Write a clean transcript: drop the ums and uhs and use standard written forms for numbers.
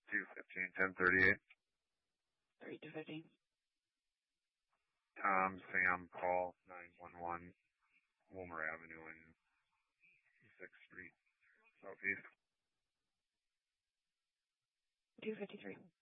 215-1038. 3215. Tom, Sam, call 911, Wilmer Avenue and 6th Street, Southeast. 253.